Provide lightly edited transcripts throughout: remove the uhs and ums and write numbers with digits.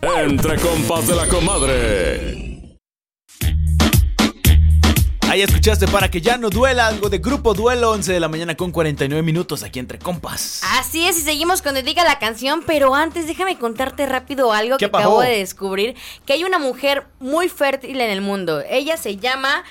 Entre compas de la comadre. Ahí escuchaste Para que ya no duela, algo de Grupo Duelo, 11 de la mañana con 49 minutos aquí entre compas. Así es, y seguimos con Dedica la canción, pero antes déjame contarte rápido algo que acabo de descubrir, que hay una mujer muy fértil en el mundo. Ella se llama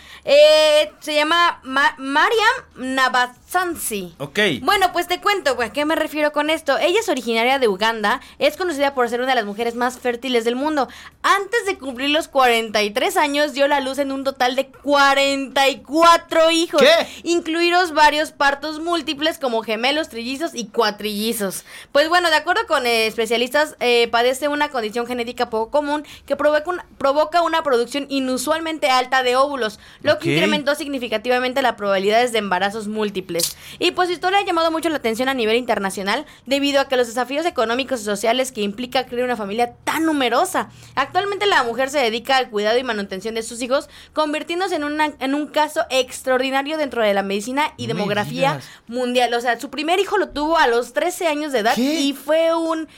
Mariam Nabazansi. Ok. Bueno, pues te cuento, ¿a qué me refiero con esto? Ella es originaria de Uganda, es conocida por ser una de las mujeres más fértiles del mundo. Antes de cumplir los 43 años, dio la luz en un total de 44 hijos. ¿Qué? Incluidos varios partos múltiples como gemelos, trillizos y cuatrillizos. Pues bueno, de acuerdo con especialistas, padece una condición genética poco común que provoca una producción inusualmente alta de óvulos, lo que incrementó significativamente las probabilidades de embarazos múltiples. Y pues su historia ha llamado mucho la atención a nivel internacional debido a que los desafíos económicos y sociales que implica crear una familia tan numerosa. Actualmente la mujer se dedica al cuidado y manutención de sus hijos, convirtiéndose en un caso extraordinario dentro de la medicina y demografía mundial. O sea, su primer hijo lo tuvo a los 13 años de edad. ¿Qué? Y fueron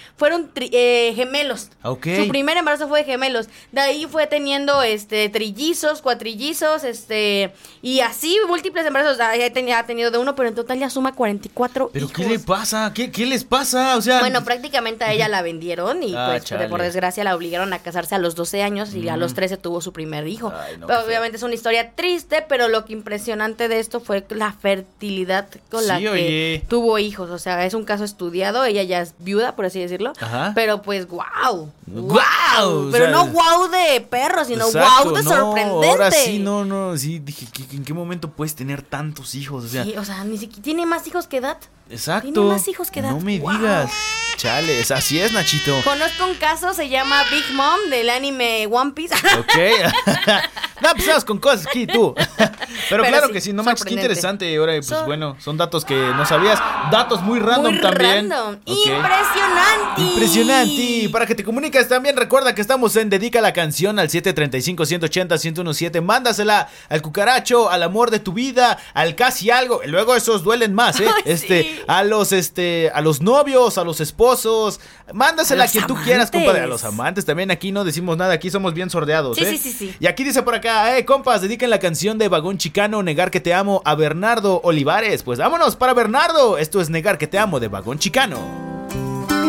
gemelos. Okay. Su primer embarazo fue de gemelos. De ahí fue teniendo trillizos, cuatrillizos, y así múltiples embarazos. Ha tenido de uno, pero en total ya suma 44 ¿Pero hijos. qué le pasa? ¿Qué les pasa? O sea, Bueno, prácticamente a ella la vendieron y por desgracia la obligaron a casarse a los 12 años y a los 13 tuvo su primer hijo. Ay, no, pero obviamente es una historia triste, pero lo que impresionante de esto fue la fertilidad con la que tuvo hijos. O sea, es un caso estudiado, ella ya es viuda, por así decirlo. Ajá. Pero pues ¡wow! O Pero sea, no wow de perro, sino exacto, wow de no, sorprendente. Ahora sí, sí, dije, ¿en qué momento puedes tener tantos hijos? O sea, ni siquiera tiene más hijos que edad. Exacto. Tiene más hijos que edad. No me digas. Chales, así es, Nachito. Conozco un caso, se llama Big Mom, del anime One Piece. Ok. No, pues vas con cosas aquí, tú. Pero claro sí, que sí, no manches, qué interesante. Ahora, pues bueno, son datos que no sabías. Datos muy random también. Okay. Impresionante. Para que te comuniques también, recuerda que estamos en Dedica la canción al 735-180-1017. Mándasela al cucaracho, al amor de tu vida, al casi algo. Luego esos duelen más, ¿eh? Ay, sí. A los novios, a los esposos. Mándasela a quien tú quieras, compadre. A los amantes también. Aquí no decimos nada, aquí somos bien sordeados, ¿eh? Sí. Y aquí dice por acá, compas, dediquen la canción de Vagón Chicano, Negar que te amo, a Bernardo Olivares. Pues vámonos para Bernardo. Esto es Negar que te amo de Vagón Chicano.